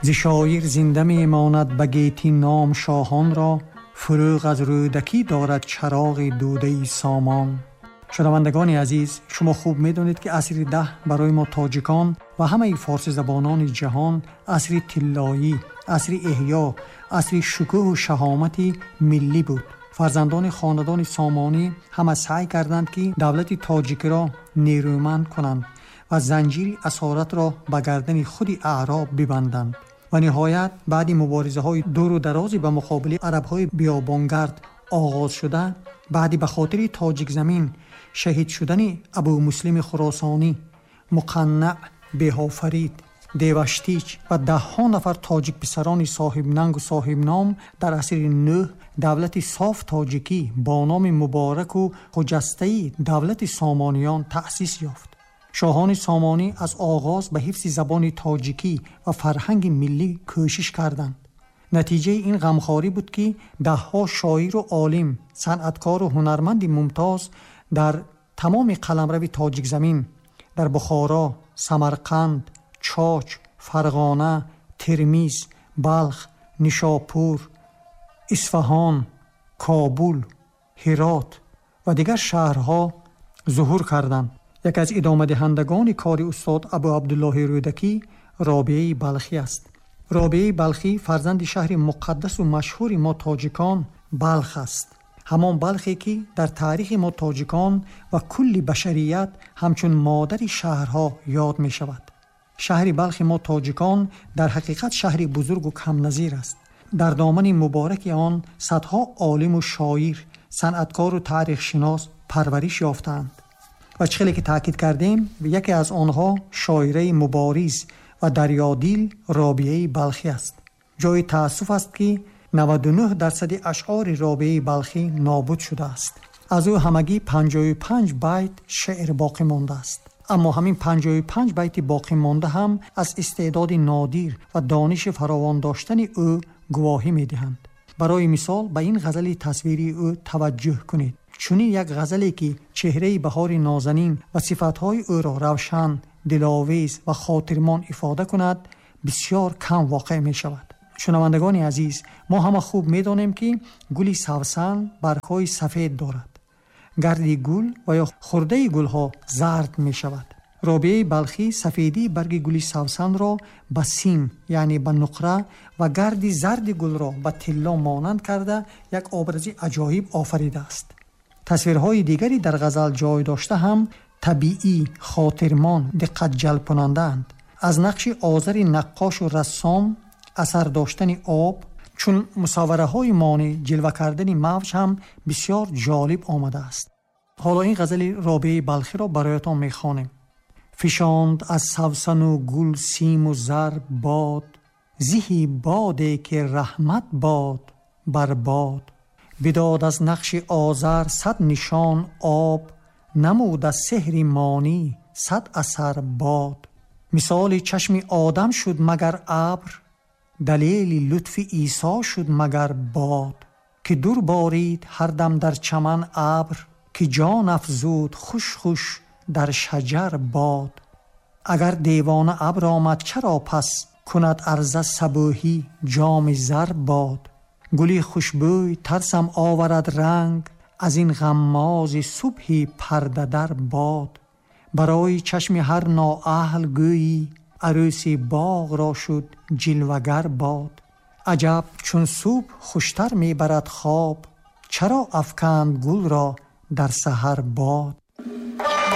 ز شاعر زنده می ماند به گیتی نام شاهان را، فروغ از رودکی دارد چراغ دوده سامان. شنوندگان عزیز، شما خوب می‌دانید که عصر 10 برای ما تاجیکان و همه فارسی زبانان جهان عصر طلایی، عصر احیا، عصر شکوه و شهامت ملی بود. فرزندان خاندان سامانی همه سعی کردند که دولت تاجیک را نیرومند کنند و زنجیر اسارت را به گردن خود اعراب ببندند. و نهایت بعد مبارزه‌های دور و درازی به مقابل عرب‌های بیابانگرد آغاز شده، بعد به خاطر تاجیک زمین شهید شدن ابو مسلم خراسانی، مقنع، بهافرید، دیوشتیچ و 10 نفر تاجیک پسران صاحب ننگ و صاحب نام در عصر نو دولت صاف تاجیکی با نام مبارک و خجسته دولت سامانیان تأسیس یافت. شاهان سامانی از آغاز به حفظ زبان تاجیکی و فرهنگ ملی کوشش کردند. نتیجه این غمخواری بود که 10 شاعر و عالم، صنعتکار و هنرمند ممتاز در تمام قلمرو تاجیک زمین، در بخارا، سمرقند، چاچ، فرغانه، ترمیز، بلخ، نیشاپور، اصفهان، کابل، هرات و دیگر شهرها ظهور کردند. یک از ادامه دهندگان کار استاد ابو عبدالله رودکی رابعه بلخی است. رابعه بلخی فرزند شهر مقدس و مشهور ما تاجیکان بلخ است. همان بلخی که در تاریخ ما تاجیکان و کل بشریت همچون مادر شهرها یاد می شود. شهر بلخ ما تاجیکان در حقیقت شهری بزرگ و کم نظیر است. در دامن مبارک آن صدها عالم و شاعر، صنعتکار و تاریخ شناس پرورش یافتند. و چخیلی که تاکید کردیم، یکی از آنها شاعره مبارز و دریادیل رابعه بلخی است. جای تأسف است که 99% اشعار رابعه بلخی نابود شده است. از او همگی 55 بیت شعر باقی مانده است. اما همین 55 بیت باقی مانده هم از استعداد نادر و دانش فراوان داشتن او گواهی می دهند. برای مثال به این غزل تصویری او توجه کنید. چونین یک غزلی که چهره بهار نازنین و صفاتهای او را روشن، دلاویز و خاطرمان افاده کند بسیار کم واقع می شود. شنوندگان عزیز، ما همه خوب می دانیم که گل سوسن برگ‌های سفید دارد. گردی گل و یا خرده گلها زرد می شود. رابعه بلخی سفیدی برگ گل سوسن را به سیم یعنی به نقره و گرد زرد گل را به طلا مانند کرده یک ابراز عجایب آفریده است. تصویرهای دیگری در غزل جای داشته هم طبیعی، خاطرمان، دقت جلب کنندند. از نقش آزر نقاش و رسام، اثر داشتن آب، چون مصوره های مانع جلوه کردن موج هم بسیار جالب آمده است. حالا این غزل رابعه بلخی را برایتان میخوانیم. فشاند از سوسن و گل سیم و زر باد، زهی باده که رحمت باد بر باد. بداد از نقش آذر 100 نشان آب، نمود از سحر مانی 100 اثر باد. مثال چشم آدم شد مگر ابر، دلیل لطف عیسی شد مگر باد. که دور بارید هر دم در چمن ابر، که جان افزود خوش خوش در شجر باد. اگر دیوانه ابر آمد چرا پس، کند عرضه صبوحی جام زر باد. گلی خوشبوی ترسم آورد رنگ، از این غماز صبحی پرده در باد. برای چشم هر نااهل گویی، عروس باغ را شد جلوگر باد. عجب چون صبح خوشتر می برد خواب، چرا افکند گل را در سحر باد.